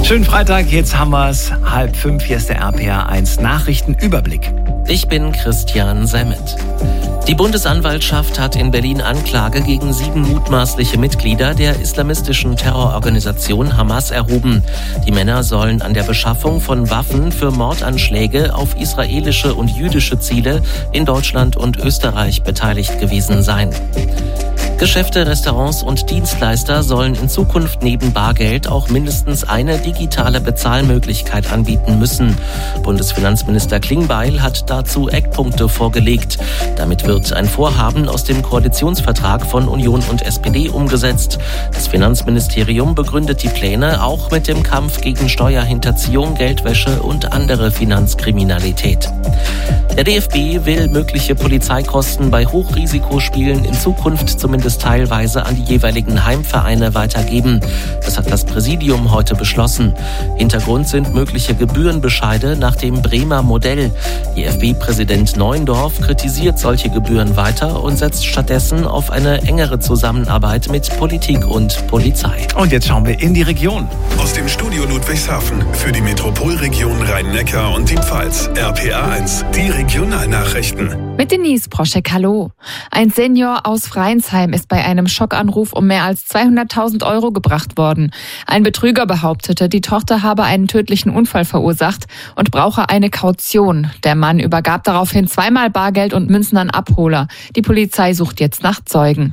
Schönen Freitag, jetzt haben wir es. 4:30, hier ist der RPA 1 Nachrichtenüberblick. Ich bin Christian Semmet. Die Bundesanwaltschaft hat in Berlin Anklage gegen 7 mutmaßliche Mitglieder der islamistischen Terrororganisation Hamas erhoben. Die Männer sollen an der Beschaffung von Waffen für Mordanschläge auf israelische und jüdische Ziele in Deutschland und Österreich beteiligt gewesen sein. Geschäfte, Restaurants und Dienstleister sollen in Zukunft neben Bargeld auch mindestens eine digitale Bezahlmöglichkeit anbieten müssen. Bundesfinanzminister Klingbeil hat dazu Eckpunkte vorgelegt. Damit wird ein Vorhaben aus dem Koalitionsvertrag von Union und SPD umgesetzt. Das Finanzministerium begründet die Pläne auch mit dem Kampf gegen Steuerhinterziehung, Geldwäsche und andere Finanzkriminalität. Der DFB will mögliche Polizeikosten bei Hochrisikospielen in Zukunft zumindest teilweise an die jeweiligen Heimvereine weitergeben. Das hat das Präsidium heute beschlossen. Hintergrund sind mögliche Gebührenbescheide nach dem Bremer Modell. DFB-Präsident Neuendorf kritisiert solche Gebühren weiter und setzt stattdessen auf eine engere Zusammenarbeit mit Politik und Polizei. Und jetzt schauen wir in die Region. Aus dem Studio Ludwigshafen für die Metropolregion Rhein-Neckar und die Pfalz. RPA 1, die Regionalnachrichten. Mit Denise Proschek, hallo. Ein Senior aus Freinsheim ist bei einem Schockanruf um mehr als 200.000 € gebracht worden. Ein Betrüger behauptete, die Tochter habe einen tödlichen Unfall verursacht und brauche eine Kaution. Der Mann übergab daraufhin 2-mal Bargeld und Münzen an Abholer. Die Polizei sucht jetzt nach Zeugen.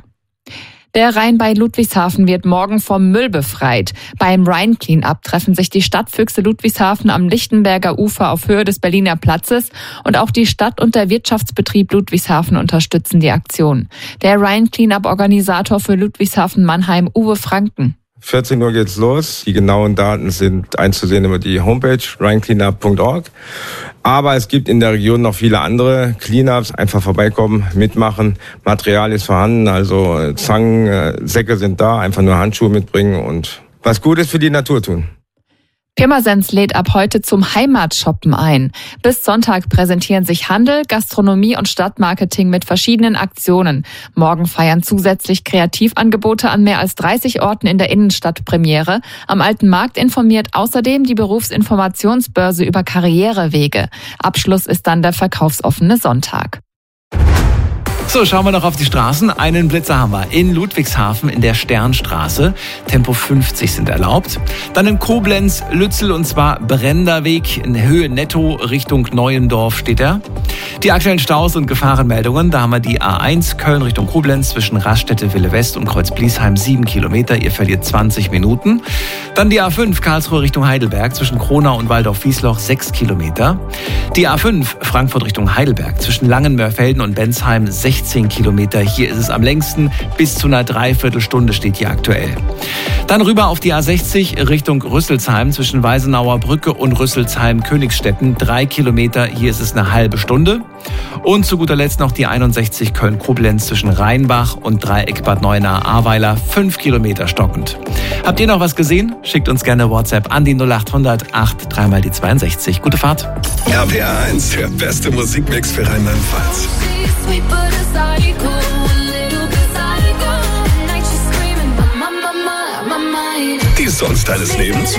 Der Rhein bei Ludwigshafen wird morgen vom Müll befreit. Beim Rhein-Clean-Up treffen sich die Stadtfüchse Ludwigshafen am Lichtenberger Ufer auf Höhe des Berliner Platzes und auch die Stadt und der Wirtschaftsbetrieb Ludwigshafen unterstützen die Aktion. Der Rhein-Clean-Up-Organisator für Ludwigshafen-Mannheim, Uwe Franken. 14 Uhr geht's los. Die genauen Daten sind einzusehen über die Homepage rheincleanup.org. Aber es gibt in der Region noch viele andere Cleanups. Einfach vorbeikommen, mitmachen. Material ist vorhanden, also Zangen, Säcke sind da. Einfach nur Handschuhe mitbringen und was Gutes für die Natur tun. Pirmasens lädt ab heute zum Heimatshoppen ein. Bis Sonntag präsentieren sich Handel, Gastronomie und Stadtmarketing mit verschiedenen Aktionen. Morgen feiern zusätzlich Kreativangebote an mehr als 30 Orten in der Innenstadt Premiere. Am Alten Markt informiert außerdem die Berufsinformationsbörse über Karrierewege. Abschluss ist dann der verkaufsoffene Sonntag. So, schauen wir noch auf die Straßen. Einen Blitzer haben wir in Ludwigshafen in der Sternstraße. Tempo 50 sind erlaubt. Dann in Koblenz, Lützel und zwar Brenderweg in Höhe Netto Richtung Neuendorf steht er. Die aktuellen Staus und Gefahrenmeldungen, da haben wir die A1 Köln Richtung Koblenz zwischen Raststätte Wille West und Kreuz-Bliesheim 7 Kilometer. Ihr verliert 20 Minuten. Dann die A5 Karlsruhe Richtung Heidelberg zwischen Kronau und Waldorf-Wiesloch 6 Kilometer. Die A5 Frankfurt Richtung Heidelberg zwischen Langenmörfelden und Bensheim 16 Kilometer. Hier ist es am längsten. Bis zu einer Dreiviertelstunde steht hier aktuell. Dann rüber auf die A60 Richtung Rüsselsheim zwischen Weisenauer Brücke und Rüsselsheim-Königsstetten 3 Kilometer. Hier ist es eine halbe Stunde. Und zu guter Letzt noch die 61 Köln-Koblenz zwischen Rheinbach und Dreieck Bad Neuenahr-Ahrweiler 5 Kilometer stockend. Habt ihr noch was gesehen? Schickt uns gerne WhatsApp an die 0800 8 3 die 62. Gute Fahrt. RPA 1, der beste Musikmix für Rheinland-Pfalz. Die Songs deines Lebens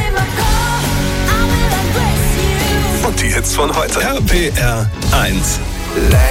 und die Hits von heute. RPR 1.